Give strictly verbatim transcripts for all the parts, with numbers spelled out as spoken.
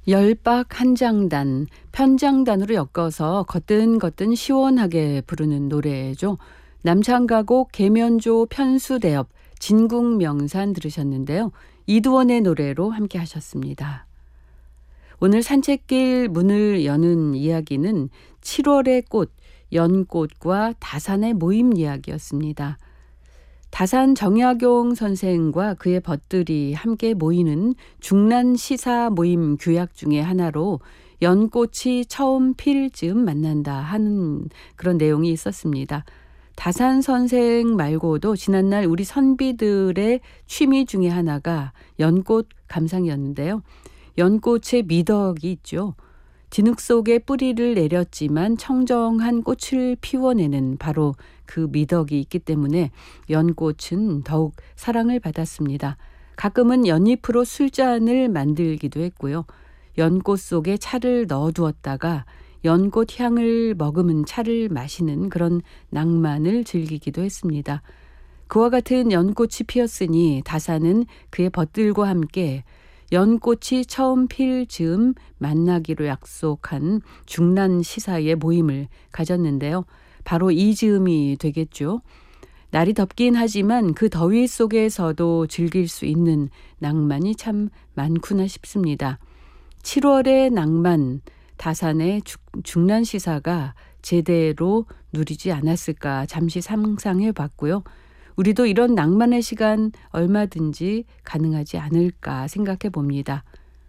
열박 한장단, 편장단으로 엮어서 거뜬거뜬 시원하게 부르는 노래죠. 남창가곡 계면조 편수대업, 진국명산 들으셨는데요. 이두원의 노래로 함께 하셨습니다. 오늘 산책길 문을 여는 이야기는 칠월의 꽃, 연꽃과 다산의 모임 이야기였습니다. 다산 정약용 선생과 그의 벗들이 함께 모이는 중란 시사 모임 규약 중의 하나로 연꽃이 처음 필 즈음 만난다 하는 그런 내용이 있었습니다. 다산 선생 말고도 지난날 우리 선비들의 취미 중에 하나가 연꽃 감상이었는데요. 연꽃의 미덕이 있죠. 진흙 속에 뿌리를 내렸지만 청정한 꽃을 피워내는 바로 그 미덕이 있기 때문에 연꽃은 더욱 사랑을 받았습니다. 가끔은 연잎으로 술잔을 만들기도 했고요. 연꽃 속에 차를 넣어두었다가 연꽃 향을 머금은 차를 마시는 그런 낭만을 즐기기도 했습니다. 그와 같은 연꽃이 피었으니 다산은 그의 벗들과 함께 연꽃이 처음 필 즈음 만나기로 약속한 중란 시사의 모임을 가졌는데요. 바로 이 즈음이 되겠죠. 날이 덥긴 하지만 그 더위 속에서도 즐길 수 있는 낭만이 참 많구나 싶습니다. 칠월의 낭만, 다산의 중란 시사가 제대로 누리지 않았을까 잠시 상상해 봤고요. 우리도 이런 낭만의 시간 얼마든지 가능하지 않을까 생각해 봅니다.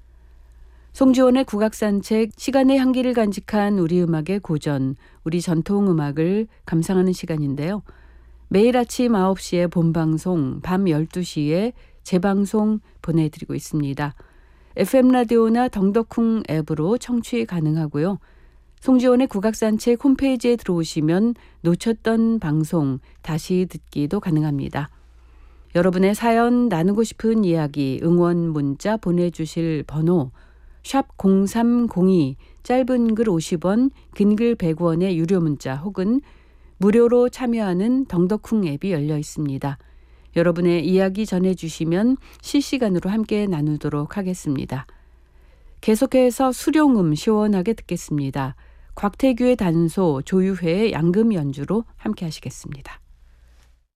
송지원의 국악산책, 시간의 향기를 간직한 우리 음악의 고전, 우리 전통음악을 감상하는 시간인데요. 매일 아침 아홉 시에 본방송, 밤 열두 시에 재방송 보내드리고 있습니다. 에프엠 라디오나 덩덕쿵 앱으로 청취 가능하고요. 송지원의 국악산책 홈페이지에 들어오시면 놓쳤던 방송 다시 듣기도 가능합니다. 여러분의 사연 나누고 싶은 이야기 응원 문자 보내주실 번호 샵 공삼공이, 짧은 글 오십 원, 긴 글 백 원의 유료 문자 혹은 무료로 참여하는 덩덕쿵 앱이 열려 있습니다. 여러분의 이야기 전해주시면 실시간으로 함께 나누도록 하겠습니다. 계속해서 수룡음 시원하게 듣겠습니다. 곽태규의 단소, 조유회의 양금 연주로 함께 하시겠습니다.